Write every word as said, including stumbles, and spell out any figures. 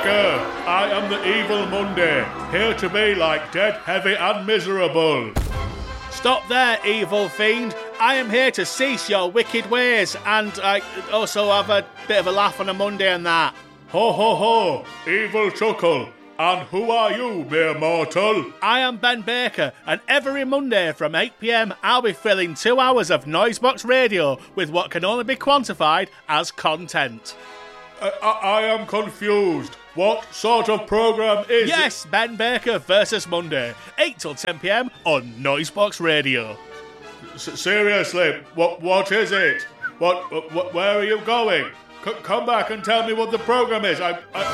Baker. I am the Evil Monday, here to be like dead, heavy and miserable. Stop there, evil fiend. I am here to cease your wicked ways and I also have a bit of a laugh on a Monday and that. Ho ho ho, evil chuckle. And who are you, mere mortal? I am Ben Baker, and every Monday from eight p.m. I'll be filling two hours of Noisebox Radio with what can only be quantified as content. I, I, I am confused. What sort of programme is Yes, it? Ben Baker versus Monday, eight till ten p.m. on Noisebox Radio. S- seriously, what what is it? What, what where are you going? C- come back and tell me what the programme is. I, I